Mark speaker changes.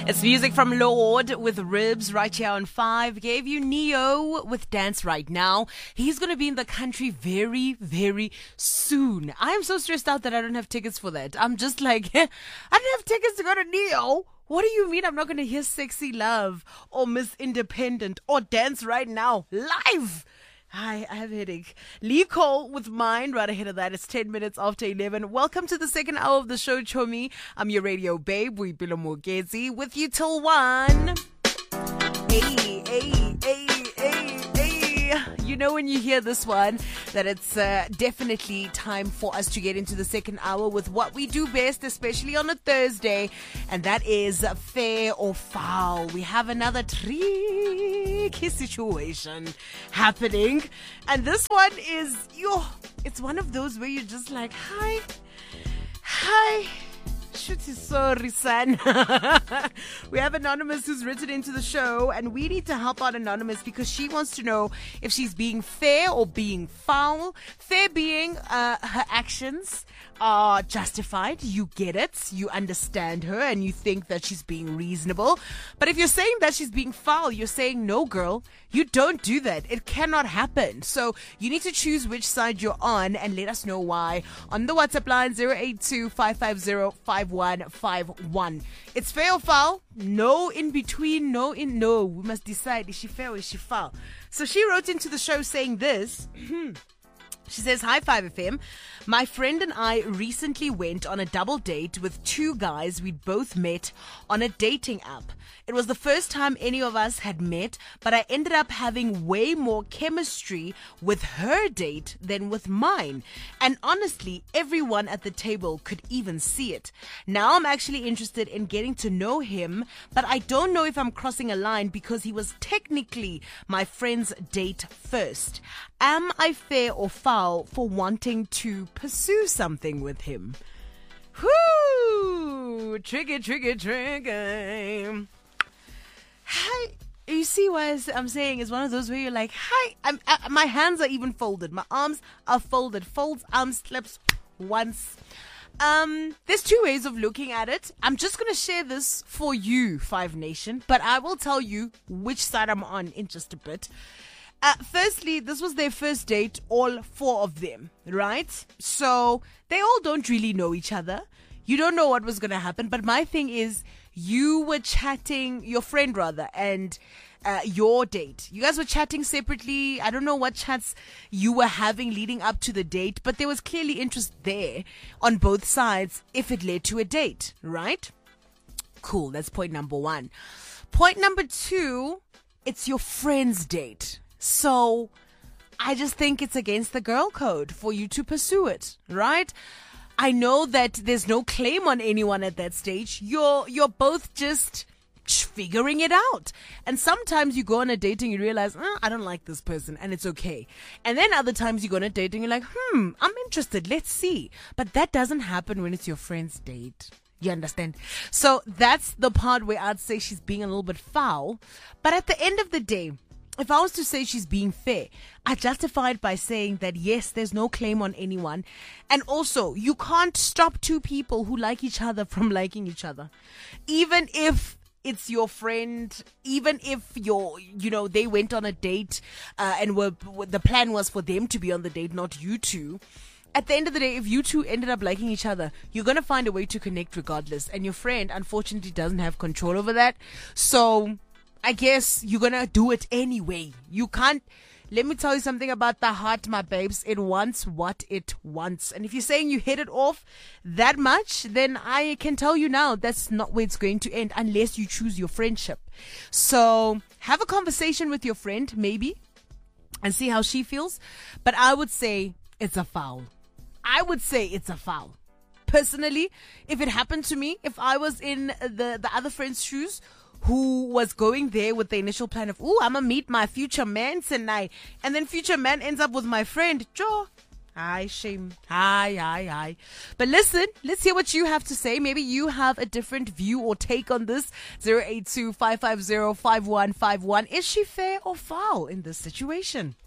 Speaker 1: It's music from Lord with Ribs right here on 5. Gave you Neo with Dance Right Now. He's going to be in the country very, very soon. I am so stressed out that I don't have tickets for that. I'm just like, I don't have tickets to go to Neo. What do you mean I'm not going to hear Sexy Love or Miss Independent or Dance Right Now live? Hi, I have a headache. Lee Cole with Mine right ahead of that. It's 10 minutes after 11. Welcome to the second hour of the show, Chomi. I'm your radio babe, Boipelo Mogezi, with you till 1. Hey, hey, hey, hey, hey. You know when you hear this one that it's definitely time for us to get into the second hour with what we do best, especially on a Thursday, and that is fair or foul. We have another tricky situation happening, and this one is, it's one of those where you're just like, hi, Shooty, sorry, son. We have Anonymous who's written into the show, and we need to help out Anonymous because she wants to know if she's being fair or being foul. Fair being her actions are justified. You get it. You understand her and you think that she's being reasonable. But if you're saying that she's being foul, you're saying, no, girl, you don't do that. It cannot happen. So you need to choose which side you're on and let us know why on the WhatsApp line 082-550-5151. It's fair or foul? No in between, no. We must decide, is she fair or is she foul? So she wrote into the show saying this. She says, hi 5FM. My friend and I recently went on a double date with two guys we'd both met on a dating app. It was the first time any of us had met, but I ended up having way more chemistry with her date than with mine. And honestly, everyone at the table could even see it. Now I'm actually interested in getting to know him, but I don't know if I'm crossing a line because he was technically my friend's date first. Am I fair or foul for wanting to pursue something with him? Whoo! Tricky. Hi. You see what I'm saying? It's one of those where you're like, hi. My hands are even folded. My arms are folded. Folds, arms, slaps once. There's two ways of looking at it. I'm just going to share this for you, 5 Nation, but I will tell you which side I'm on in just a bit. Firstly, this was their first date, all 4 of them, right? So they all don't really know each other. You don't know what was going to happen. But my thing is, you were chatting, your friend rather, and your date. You guys were chatting separately. I don't know what chats you were having leading up to the date, but there was clearly interest there on both sides if it led to a date, right? Cool. That's point number 1. Point number 2, it's your friend's date. So I just think it's against the girl code for you to pursue it, right? I know that there's no claim on anyone at that stage. You're both just figuring it out. And sometimes you go on a date and you realize, I don't like this person, and it's okay. And then other times you go on a date and you're like, I'm interested. Let's see. But that doesn't happen when it's your friend's date. You understand? So that's the part where I'd say she's being a little bit foul. But at the end of the day, if I was to say she's being fair, I justify it by saying that yes, there's no claim on anyone. And also, you can't stop two people who like each other from liking each other. Even if it's your friend, even if they went on a date and the plan was for them to be on the date, not you two. At the end of the day, if you two ended up liking each other, you're going to find a way to connect regardless. And your friend, unfortunately, doesn't have control over that. So I guess you're going to do it anyway. You can't. Let me tell you something about the heart, my babes. It wants what it wants. And if you're saying you hit it off that much, then I can tell you now that's not where it's going to end unless you choose your friendship. So have a conversation with your friend, maybe, and see how she feels. But I would say it's a foul. Personally, if it happened to me, if I was in the other friend's shoes, who was going there with the initial plan of, I'm going to meet my future man tonight. And then future man ends up with my friend. Joe. Hi, shame. Hi. But listen, let's hear what you have to say. Maybe you have a different view or take on this. 082-550-5151. Is she fair or foul in this situation?